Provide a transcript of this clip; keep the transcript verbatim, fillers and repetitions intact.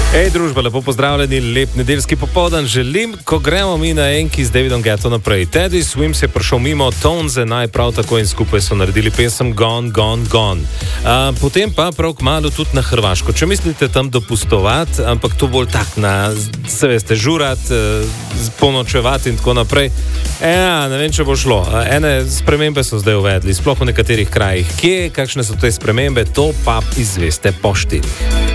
Hej, družba, lepo pozdravljeni, lep nedeljski popoldan želim, ko gremo mi na enki z Davidom Guetto naprej. Teddy Swims je prišel mimo, Tonze naj prav tako in skupaj so naredili pesem Gone, Gone, Gone. A, potem pa prav kmalu tudi na Hrvaško. Če mislite tam dopustovati, ampak to bolj tak na, se veste, žurat, ponočevati in tako naprej. Ja, ne vem, če bo šlo. Ene spremembe so zdaj uvedli, sploh v nekaterih krajih. Kje, kakšne so te spremembe, to pa izveste po štirih.